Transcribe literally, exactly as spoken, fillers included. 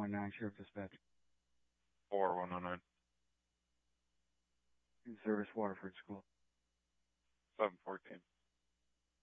one nine, Sheriff Dispatch. four one oh nine. In service, Waterford School. seven fourteen.